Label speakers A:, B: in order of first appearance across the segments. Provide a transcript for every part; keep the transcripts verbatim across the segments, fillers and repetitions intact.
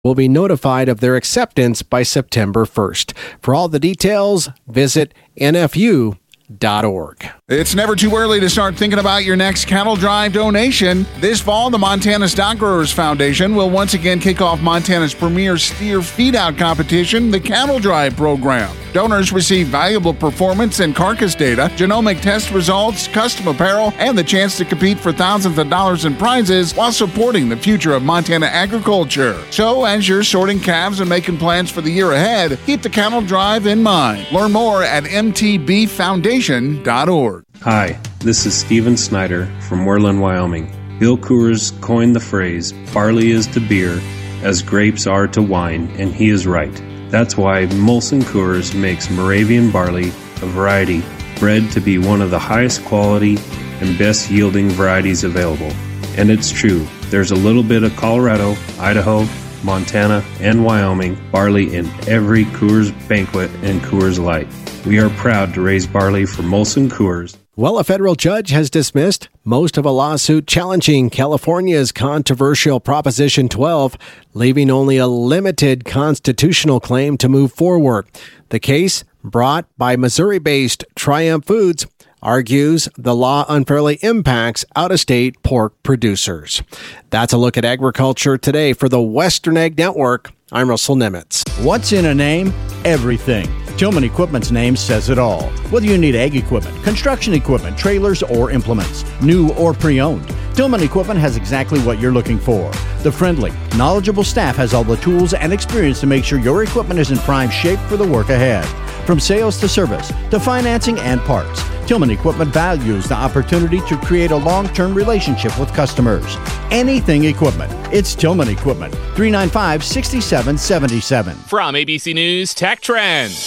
A: will be notified of their acceptance by September first. For all the details, visit N F U dot org.
B: It's never too early to start thinking about your next cattle drive donation. This fall, the Montana Stock Growers Foundation will once again kick off Montana's premier steer feed-out competition, the Cattle Drive program. Donors receive valuable performance and carcass data, genomic test results, custom apparel, and the chance to compete for thousands of dollars in prizes while supporting the future of Montana agriculture. So, as you're sorting calves and making plans for the year ahead, keep the Cattle Drive in mind. Learn more at M T B foundation dot org.
C: Hi, this is Steven Snyder from Worland, Wyoming. Bill Coors coined the phrase, barley is to beer as grapes are to wine, and he is right. That's why Molson Coors makes Moravian barley, a variety bred to be one of the highest quality and best yielding varieties available. And it's true, there's a little bit of Colorado, Idaho, Montana, and Wyoming barley in every Coors Banquet and Coors Light. We are proud to raise barley for Molson Coors.
A: Well, a federal judge has dismissed most of a lawsuit challenging California's controversial Proposition twelve, leaving only a limited constitutional claim to move forward. The case, brought by Missouri-based Triumph Foods, argues the law unfairly impacts out-of-state pork producers. That's a look at agriculture today for the Western Ag Network. I'm Russell Nemitz.
D: What's in a name? Everything. Tillman Equipment's name says it all. Whether you need ag equipment, construction equipment, trailers, or implements, new or pre-owned, Tillman Equipment has exactly what you're looking for. The friendly, knowledgeable staff has all the tools and experience to make sure your equipment is in prime shape for the work ahead. From sales to service to financing and parts, Tillman Equipment values the opportunity to create a long-term relationship with customers. Anything equipment, it's Tillman Equipment. three nine five, six seven seven seven.
E: From A B C News Tech Trends.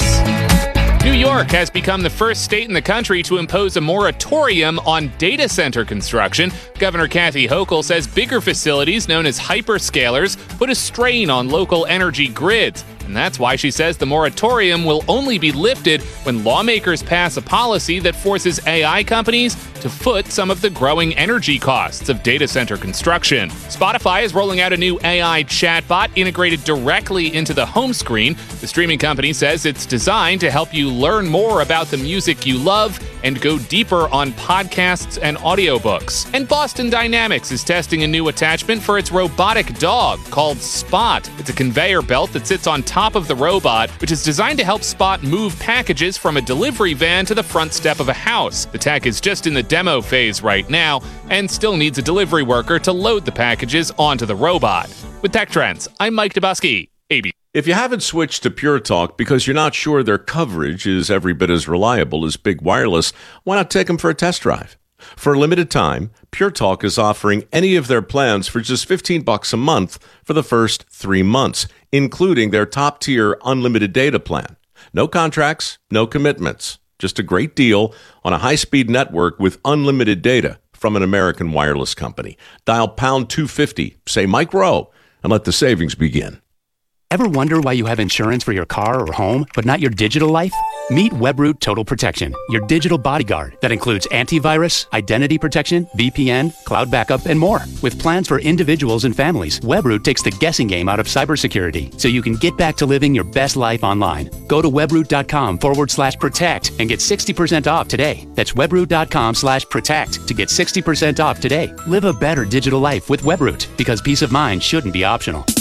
E: New York has become the first state in the country to impose a moratorium on data center construction. Governor Kathy Hochul says bigger facilities known as hyperscalers put a strain on local energy grids. And that's why she says the moratorium will only be lifted when lawmakers pass a policy that forces A I companies to foot some of the growing energy costs of data center construction. Spotify is rolling out a new A I chatbot integrated directly into the home screen. The streaming company says it's designed to help you learn more about the music you love and go deeper on podcasts and audiobooks. And Boston Dynamics is testing a new attachment for its robotic dog called Spot. It's a conveyor belt that sits on top of the robot, which is designed to help Spot move packages from a delivery van to the front step of a house. The tech is just in the demo phase right now and still needs a delivery worker to load the packages onto the robot. With Tech Trends, I'm Mike Dubusky, A B C.
F: If you haven't switched to Pure Talk because you're not sure their coverage is every bit as reliable as Big Wireless, why not take them for a test drive? For a limited time, Pure Talk is offering any of their plans for just fifteen bucks a month for the first three months, including their top-tier unlimited data plan. No contracts, no commitments. Just a great deal on a high-speed network with unlimited data from an American wireless company. Dial pound two fifty, say Mike Rowe, and let the savings begin.
G: Ever wonder why you have insurance for your car or home, but not your digital life? Meet Webroot Total Protection, your digital bodyguard that includes antivirus, identity protection, V P N, cloud backup, and more. With plans for individuals and families, Webroot takes the guessing game out of cybersecurity so you can get back to living your best life online. Go to webroot.com forward slash protect and get sixty percent off today. That's webroot.com slash protect to get sixty percent off today. Live a better digital life with Webroot because peace of mind shouldn't be optional.